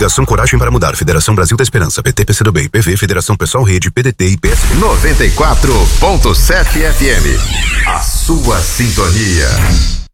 Coligação Coragem para Mudar, Federação Brasil da Esperança, PT, PCdoB, PV, Federação Pessoal Rede, PDT e PSB. 94.7 FM. A sua sintonia.